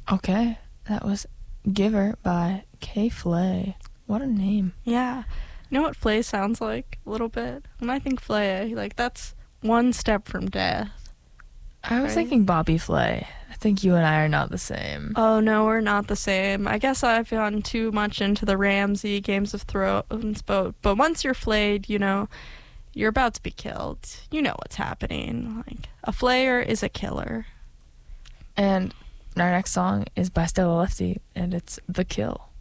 Okay, that was Giver by K Flay. What a name. Yeah. You know what Flay sounds like a little bit? When I think Flay, like that's one step from death. I was Right. thinking Bobby Flay. I think you and I are not the same. Oh no, we're not the same. I guess I've gone too much into the Ramsay Games of Thrones boat. But once you're flayed, you know, you're about to be killed. You know what's happening. Like a flayer is a killer. And our next song is by Stella Lefty, and it's The Kill.